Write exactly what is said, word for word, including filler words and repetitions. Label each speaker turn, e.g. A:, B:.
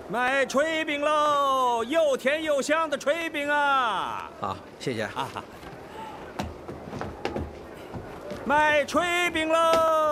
A: 卖炊饼喽，又甜又香的炊饼啊！
B: 好，谢谢。
A: 啊，卖炊饼喽。